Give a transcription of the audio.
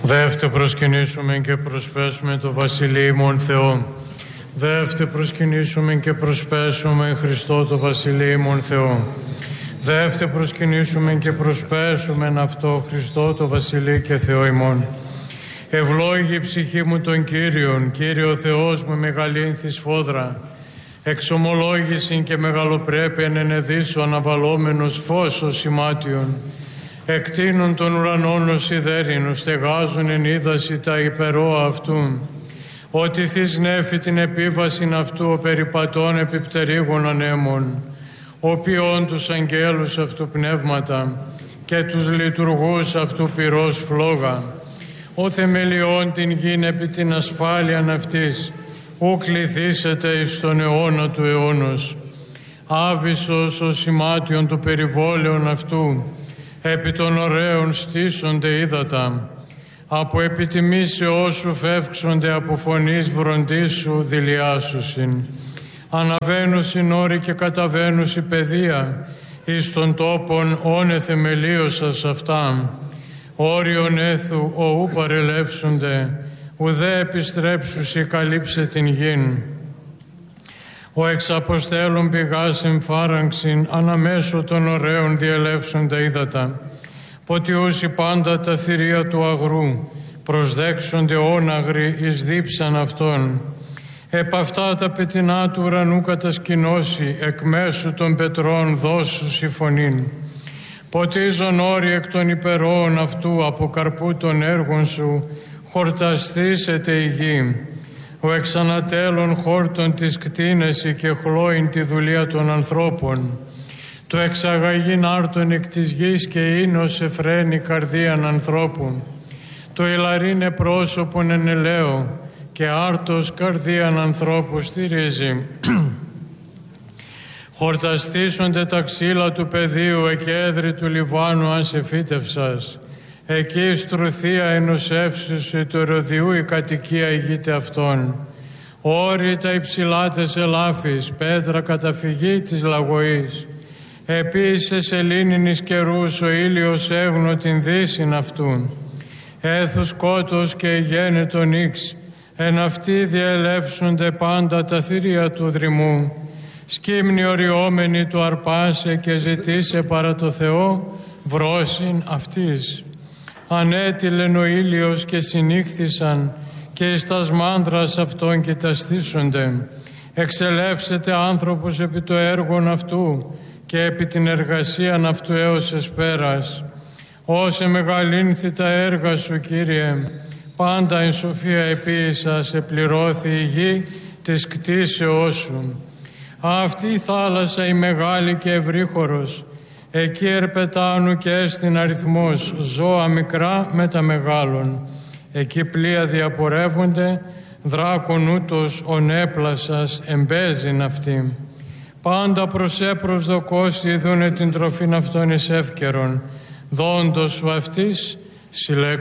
Δεύτε προσκυνήσουμε και προσπέσουμε το Βασιλείο ημών Θεό. Δεύτε προσκυνήσουμε και προσπέσουμε Χριστό το Βασιλείο ημών Θεό. Δεύτε προσκυνήσουμε και προσπέσουμε αυτό Χριστό το Βασιλείο και Θεό ημών. Ευλόγη η ψυχή μου τον Κύριον, Κύριο Θεός μου μεγαλύνθη σφόδρα. Εξομολόγησιν και μεγαλοπρέπειαν ενεδύσου αναβαλόμενος φως ως σημάτιον. Εκτείνουν των ουρανών ως σιδέρινο, στεγάζουν εν είδαση τα υπερόα αυτού. Ότι θυσνέφει την επίβασιν αυτού ο περιπατών επιπτερίγων ανέμων. Ο ποιόν τους αγγέλους αυτού πνεύματα και τους λειτουργούς αυτού πυρός φλόγα. Ο θεμελιών την γην επί την ασφάλειαν αυτής, ου κληθήσετε εις τον αιώνα του αιώνος. Άβυσσος ο σημάτιον του περιβόλαιον αυτού, επί των ωραίων στήσονται ύδατα. Από επιτιμήσεώς σου φεύξονται από φωνής βροντίσου δηλιάσουσιν. Αναβαίνουσιν όροι και καταβαίνουσι παιδεία, εις των τόπων όνε θεμελίωσας αυτά. Όριον έθου οού παρελεύσονται, ουδέ επιστρέψουσι καλύψε την γην. Ο εξαποστέλων πηγάς εμφάραγξιν, αναμέσω των ωραίων διελεύσονται ύδατα. Ποτιούσι πάντα τα θηρία του αγρού, προσδέξονται όναγροι εις δίψαν αυτών. Επ' αυτά τα πετεινά του ουρανού κατασκηνώσει, εκ μέσου των πετρών δώσουσι φωνήν. Ποτίζον όροι εκ των υπερόων αυτού, από καρπού των έργων σου, χορταστήσετε η γη. Ο εξανατέλων χόρτων της κτίνεση και χλώην τη δουλεία των ανθρώπων. Το εξαγαγήν άρτων εκ της γης και ίνος εφραίνει καρδίαν ανθρώπου. Το ηλαρίνε πρόσωπον εν ελαίο και άρτος καρδίαν ανθρώπου στηρίζει. Χορταστήσονται τα ξύλα του πεδίου, εκέδρη του Λιβάνου αν σε φύτευσας. Εκεί η στρουθία ενωσεύσουσι του Ηρωδιού η κατοικία ηγείται αυτών. Όροι τα υψηλάτες ελάφης, πέτρα καταφυγή της λαγωής. Επίσης σελήνινης καιρούς ο ήλιος έγνω την δύσιν αυτού. Έθους κότος και γένετον ύξ, εν αυτοί διελεύσονται πάντα τα θηρία του δρυμού. Σκύμνη οριόμενη του αρπάσε και ζητήσε παρά το Θεό βρόσιν αυτής. Ανέτειλεν ο ήλιος και συνήχθησαν και εις τας μάνδρας αυτών κοιταστήσονται. Εξελεύσεται άνθρωπος επί το έργον αυτού και επί την εργασίαν αυτού έως εσπέρας. Όσε μεγαλύνθη τα έργα σου, Κύριε, πάντα η σοφία επίησα σε πληρώθη η γη της κτίσεώς σου. Αυτή η θάλασσα η μεγάλη και ευρύχωρος, εκεί ερπετάνου και έστιν αριθμός, ζώα μικρά με τα μεγάλων. Εκεί πλοία διαπορεύονται, δράκον ούτως ονέπλασας εμπέζειν αυτή. Πάντα προσέπρος δοκώσει δούνε την τροφήν αυτών εις εύκαιρον, δόντος σου αυτής συλλέγουν.